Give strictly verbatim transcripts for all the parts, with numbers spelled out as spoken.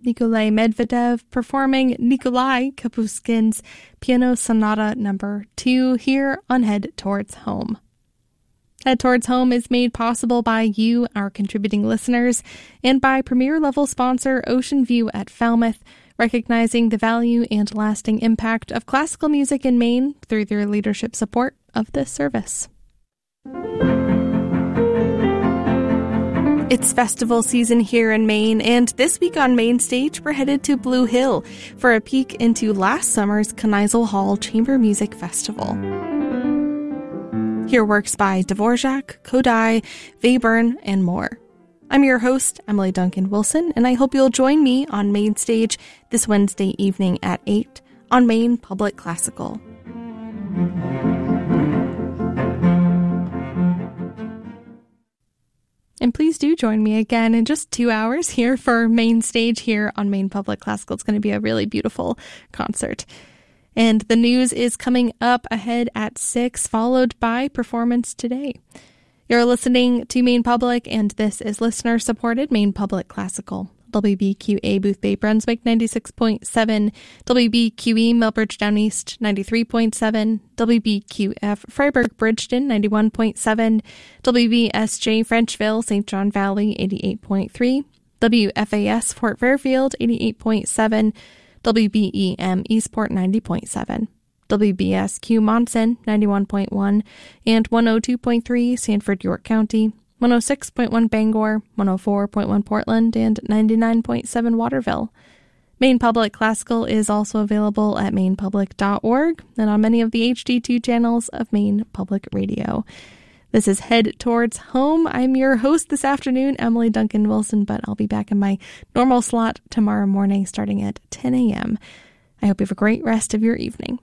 Nikolai Medvedev performing Nikolai Kapuskin's Piano Sonata Number two here on Head Towards Home. Head Towards Home is made possible by you, our contributing listeners, and by premier-level sponsor Ocean View at Falmouth, recognizing the value and lasting impact of classical music in Maine through their leadership support of this service. It's festival season here in Maine, and this week on Main Stage, we're headed to Blue Hill for a peek into last summer's Kneisel Hall Chamber Music Festival. Hear works by Dvorak, Kodály, Webern, and more. I'm your host, Emily Duncan Wilson, and I hope you'll join me on Main Stage this Wednesday evening at eight on Maine Public Classical. And please do join me again in just two hours here for Main Stage here on Maine Public Classical. It's going to be a really beautiful concert. And the news is coming up ahead at six, followed by Performance Today. You're listening to Maine Public, and this is listener-supported Maine Public Classical. W B Q A Booth Bay Brunswick ninety-six point seven, W B Q E Millbridge Down East ninety-three point seven, W B Q F Freiburg Bridgeton ninety-one point seven, W B S J Frenchville Saint John Valley eighty-eight point three, W F A S Fort Fairfield eighty-eight point seven, W B E M Eastport ninety point seven, W B S Q Monson ninety-one point one, and one oh two point three Sanford York County, one oh six point one Bangor, one oh four point one Portland, and ninety-nine point seven Waterville. Maine Public Classical is also available at maine public dot org and on many of the H D two channels of Maine Public Radio. This is Head Towards Home. I'm your host this afternoon, Emily Duncan Wilson, but I'll be back in my normal slot tomorrow morning starting at ten a.m. I hope you have a great rest of your evening.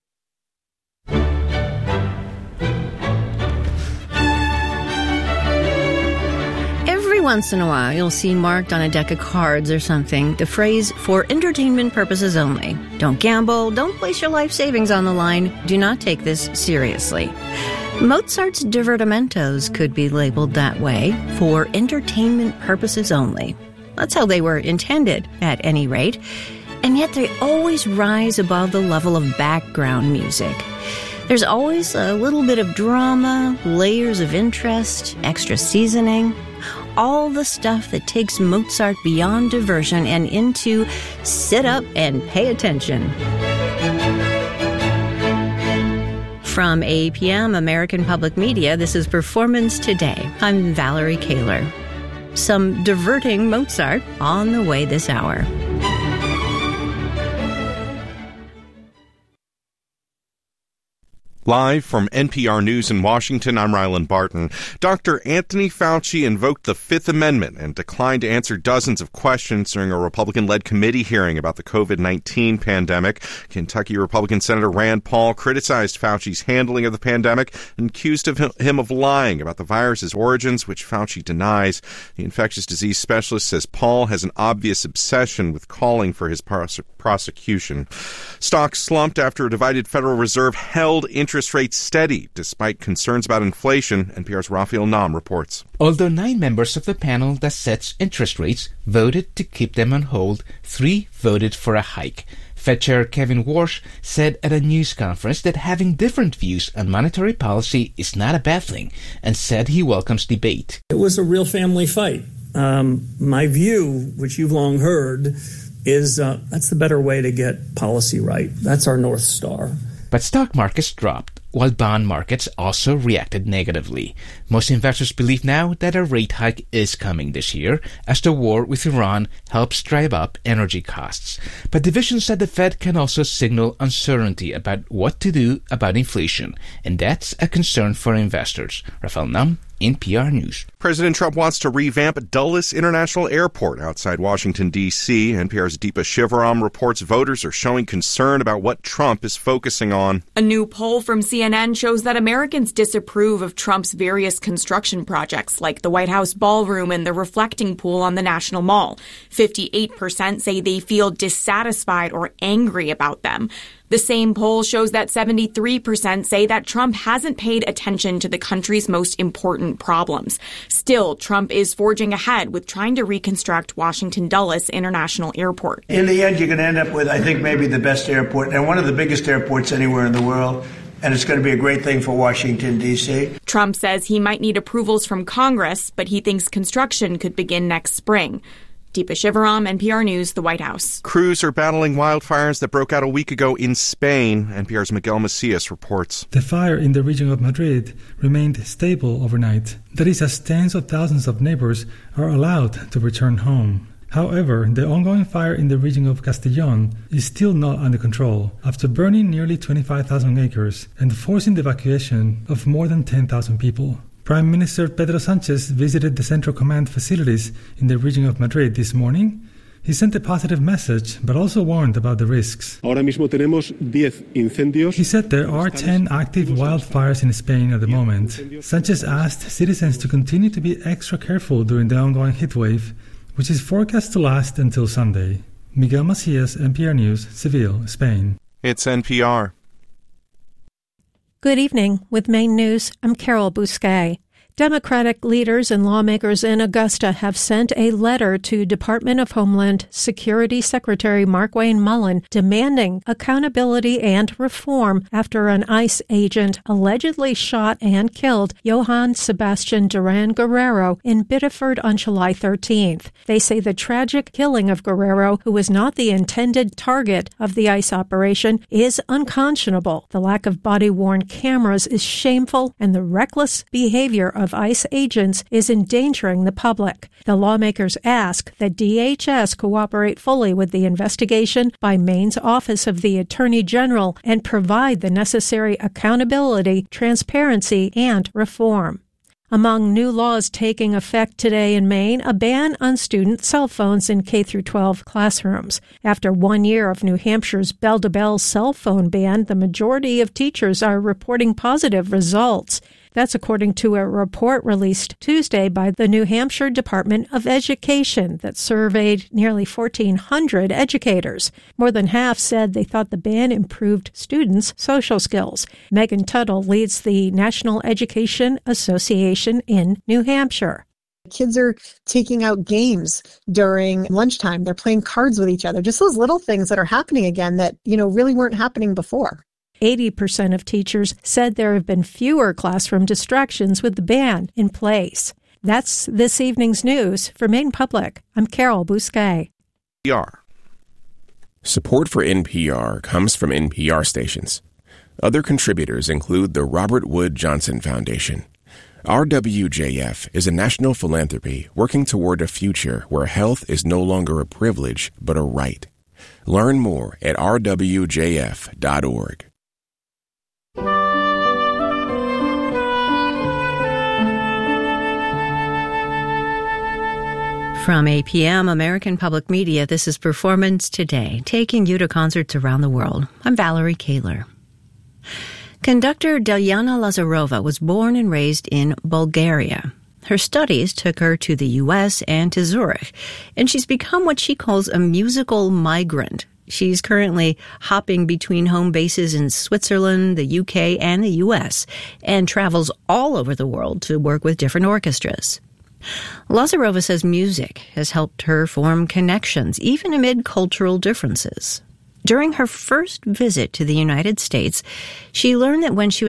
Every once in a while, you'll see marked on a deck of cards or something the phrase, "for entertainment purposes only." Don't gamble, don't place your life savings on the line, do not take this seriously. Mozart's divertimentos could be labeled that way, for entertainment purposes only. That's how they were intended, at any rate. And yet they always rise above the level of background music. There's always a little bit of drama, layers of interest, extra seasoning. All the stuff that takes Mozart beyond diversion and into sit up and pay attention. From A P M American Public Media, this is Performance Today. I'm Valerie Kaler. Some diverting Mozart on the way this hour. Live from N P R News in Washington, I'm Ryland Barton. Doctor Anthony Fauci invoked the Fifth Amendment and declined to answer dozens of questions during a Republican-led committee hearing about the covid nineteen pandemic. Kentucky Republican Senator Rand Paul criticized Fauci's handling of the pandemic and accused of him of lying about the virus's origins, which Fauci denies. The infectious disease specialist says Paul has an obvious obsession with calling for his pros- prosecution. Stocks slumped after a divided Federal Reserve held interest rates steady despite concerns about inflation. N P R's Raphael Nam reports. Although nine members of the panel that sets interest rates voted to keep them on hold, three voted for a hike. Fed Chair Kevin Warsh said at a news conference that having different views on monetary policy is not a bad thing, and said he welcomes debate. It was a real family fight. Um, my view, which you've long heard, is uh, that's the better way to get policy right. That's our North Star. But stock markets dropped, while bond markets also reacted negatively. Most investors believe now that a rate hike is coming this year, as the war with Iran helps drive up energy costs. But divisions at the Fed can also signal uncertainty about what to do about inflation, and that's a concern for investors. Raphael Nam, N P R News. President Trump wants to revamp Dulles International Airport outside Washington, D C N P R's Deepa Shivaram reports voters are showing concern about what Trump is focusing on. A new poll from C N N shows that Americans disapprove of Trump's various construction projects, like the White House ballroom and the reflecting pool on the National Mall. fifty-eight percent say they feel dissatisfied or angry about them. The same poll shows that seventy-three percent say that Trump hasn't paid attention to the country's most important problems. Still, Trump is forging ahead with trying to reconstruct Washington Dulles International Airport. In the end, you're going to end up with, I think, maybe the best airport and one of the biggest airports anywhere in the world. And it's going to be a great thing for Washington, D C. Trump says he might need approvals from Congress, but he thinks construction could begin next spring. Deepa Shivaram, N P R News, the White House. Crews are battling wildfires that broke out a week ago in Spain. N P R's Miguel Macias reports. The fire in the region of Madrid remained stable overnight. That is, as tens of thousands of neighbors are allowed to return home. However, the ongoing fire in the region of Castellón is still not under control after burning nearly twenty-five thousand acres and forcing the evacuation of more than ten thousand people. Prime Minister Pedro Sánchez visited the Central Command facilities in the region of Madrid this morning. He sent a positive message, but also warned about the risks. Ahora mismo tenemos diez incendios. He said there are ten active wildfires in Spain at the moment. Sánchez asked citizens to continue to be extra careful during the ongoing heatwave, which is forecast to last until Sunday. Miguel Macias, N P R News, Seville, Spain. It's N P R. Good evening. With Maine News, I'm Carol Bousquet. Democratic leaders and lawmakers in Augusta have sent a letter to Department of Homeland Security Secretary Markwayne Mullin demanding accountability and reform after an ICE agent allegedly shot and killed Johann Sebastian Duran Guerrero in Biddeford on July thirteenth. They say the tragic killing of Guerrero, who was not the intended target of the ICE operation, is unconscionable. The lack of body-worn cameras is shameful, and the reckless behavior of ICE agents is endangering the public. The lawmakers ask that D H S cooperate fully with the investigation by Maine's Office of the Attorney General and provide the necessary accountability, transparency, and reform. Among new laws taking effect today in Maine, a ban on student cell phones in K through twelve classrooms. After one year of New Hampshire's bell-to-bell cell phone ban, the majority of teachers are reporting positive results. That's according to a report released Tuesday by the New Hampshire Department of Education that surveyed nearly fourteen hundred educators. More than half said they thought the ban improved students' social skills. Megan Tuttle leads the National Education Association in New Hampshire. Kids are taking out games during lunchtime. They're playing cards with each other. Just those little things that are happening again that, you know, really weren't happening before. eighty percent of teachers said there have been fewer classroom distractions with the ban in place. That's this evening's news. For Maine Public, I'm Carol Bousquet. N P R. Support for N P R comes from N P R stations. Other contributors include the Robert Wood Johnson Foundation. R W J F is a national philanthropy working toward a future where health is no longer a privilege but a right. Learn more at r w j f dot org. From A P M, American Public Media, this is Performance Today, taking you to concerts around the world. I'm Valerie Kaler. Conductor Delyana Lazarova was born and raised in Bulgaria. Her studies took her to the U S and to Zurich, and she's become what she calls a musical migrant. She's currently hopping between home bases in Switzerland, the U K, and the U S, and travels all over the world to work with different orchestras. Lazarova says music has helped her form connections, even amid cultural differences. During her first visit to the United States, she learned that when she